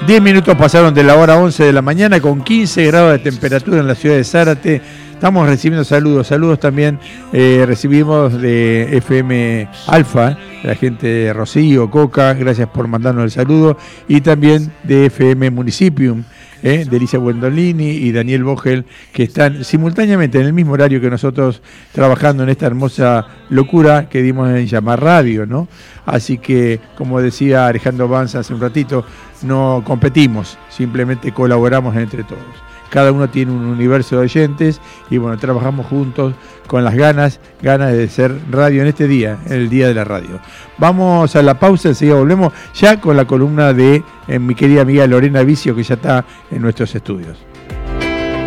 10 minutos pasaron de la hora 11 de la mañana con 15 grados de temperatura en la ciudad de Zárate. Estamos recibiendo saludos también recibimos de FM Alfa, la gente de Rocío, Coca, gracias por mandarnos el saludo, y también de FM Municipio, de Elisa Buendolini y Daniel Vogel, que están simultáneamente en el mismo horario que nosotros trabajando en esta hermosa locura que dimos en llamar radio, ¿no? Así que, como decía Alejandro Banza hace un ratito, no competimos, simplemente colaboramos entre todos. Cada uno tiene un universo de oyentes y bueno, trabajamos juntos con las ganas de ser radio en este día, en el Día de la Radio. Vamos a la pausa, enseguida volvemos ya con la columna de mi querida amiga Lorena Vicio, que ya está en nuestros estudios.